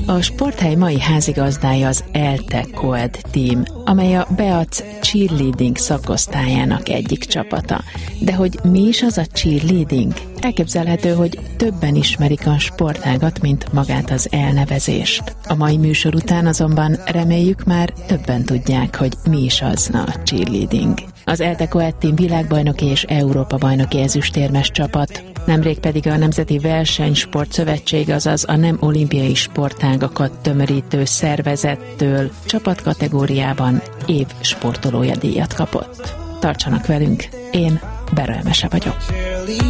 A sporthely mai házigazdája az ELTE Coed Team, amely a Beac cheerleading szakosztályának egyik csapata. De hogy mi is az a cheerleading? Elképzelhető, hogy többen ismerik a sportágat, mint magát az elnevezést. A mai műsor után azonban reméljük már többen tudják, hogy mi is az a cheerleading. Az ELTE Coed Team világbajnoki és Európa-bajnoki ezüstérmes csapat, nemrég pedig a Nemzeti Versenysport Szövetség, azaz a nem olimpiai sportágakat tömörítő szervezettől csapatkategóriában év sportolója díjat kapott. Tartsanak velünk, én Bera Emese vagyok.